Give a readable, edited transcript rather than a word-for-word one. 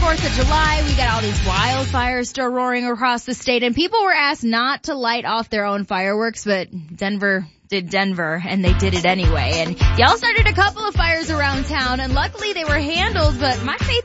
4th of July. We got all these wildfires still roaring across the state, and people were asked not to light off their own fireworks, but Denver did Denver, and they did it anyway. And y'all started a couple of fires around town, and luckily they were handled, but my faith